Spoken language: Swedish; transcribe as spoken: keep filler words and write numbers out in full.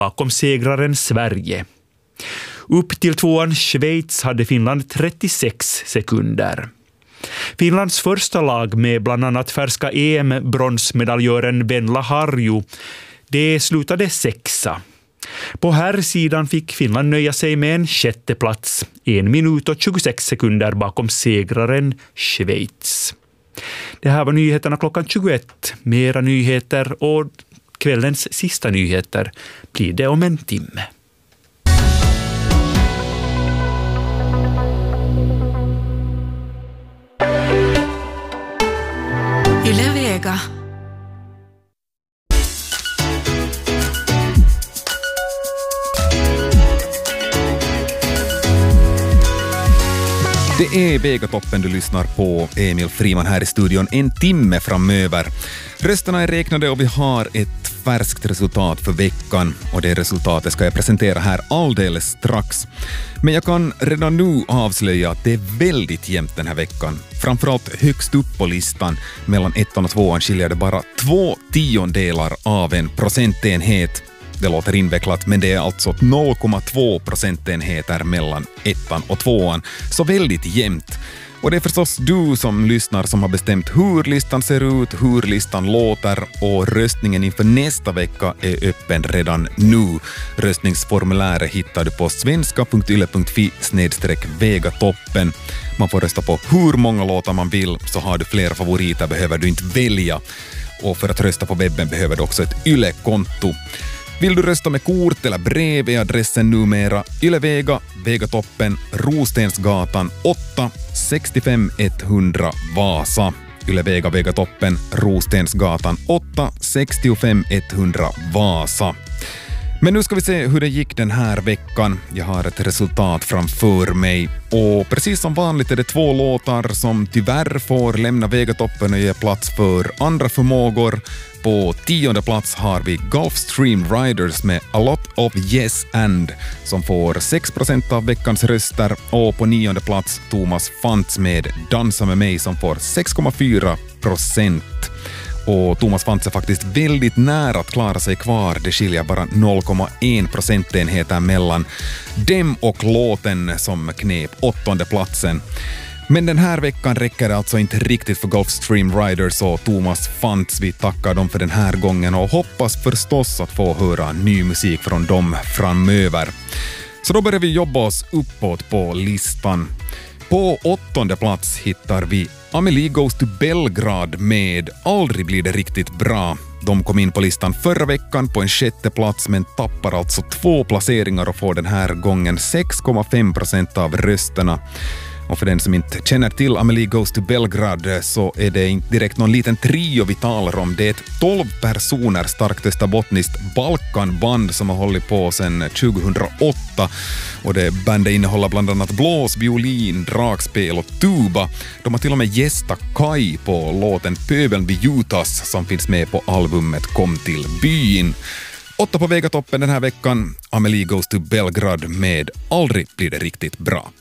bakom segraren Sverige. Upp till tvåan Schweiz hade Finland trettiosex sekunder. Finlands första lag med bland annat färska E M-bronsmedaljören Venla Harju, det slutade sexa. På här sidan fick Finland nöja sig med en sjätte plats, en minut och tjugosex sekunder bakom segraren Schweiz. Det här var nyheterna klockan tjugoett. Mera nyheter och kvällens sista nyheter blir det om en timme. Yle Vega. Det är Vegatoppen du lyssnar på. Emil Friman här i studion en timme framöver. Rösterna är räknade och vi har ett färskt resultat för veckan och det resultatet ska jag presentera här alldeles strax. Men jag kan redan nu avslöja att det är väldigt jämnt den här veckan. Framförallt högst upp på listan mellan ettan och tvåan skiljer det bara två tiondelar av en procentenhet. Det låter invecklat, men det är alltså noll komma två procentenheter mellan ettan och tvåan. Så väldigt jämnt. Och det är förstås du som lyssnar som har bestämt hur listan ser ut, hur listan låter och röstningen inför nästa vecka är öppen redan nu. Röstningsformuläret hittar du på svenska punkt yle punkt fi snedstreck vegatoppen. Man får rösta på hur många låtar man vill, så har du flera favoriter behöver du inte välja. Och för att rösta på webben behöver du också ett Yle-konto. Vill du rösta med kort eller brev är adressen numera Ylevega, Vegatoppen, Rostensgatan åtta, sextiofem etthundra Vasa. Ylevega, Vegatoppen, Rostensgatan åtta, sextiofem etthundra Vasa. Men nu ska vi se hur det gick den här veckan. Jag har ett resultat framför mig. Och precis som vanligt är det två låtar som tyvärr får lämna Vegatoppen och ge plats för andra förmågor. På tionde plats har vi Gulfstream Riders med A Lot of Yes And som får sex procent av veckans röster. Och på nionde plats Thomas Fantz med Dansa med mig som får sex komma fyra procent. Och Thomas Fantz är faktiskt väldigt nära att klara sig kvar. Det skiljer bara noll komma en procentenheter mellan dem och låten som knep åttonde platsen. Men den här veckan räcker det alltså inte riktigt för Gulfstream Riders och Thomas Fantz. Vi tackar dem för den här gången och hoppas förstås att få höra ny musik från dem framöver. Så då börjar vi jobba oss uppåt på listan. På åttonde plats hittar vi Amelie Goes to Belgrad med Aldrig blir det riktigt bra. De kom in på listan förra veckan på en sjätte plats men tappar alltså två placeringar och får den här gången sex komma fem procent av rösterna. Och för den som inte känner till Amelie Goes to Belgrad så är det inte direkt någon liten trio vi talar om. Det är ett tolv personer starkt österbottniskt Balkanband som har hållit på sedan tjugohundraåtta. Och det bandet innehåller bland annat blås, violin, dragspel och tuba. De har till och med gästat Kai på låten Pöbeln vid Jutas som finns med på albumet Kom till byn. Åtta på Vegatoppen den här veckan. Amelie Goes to Belgrad med Aldrig blir det riktigt bra.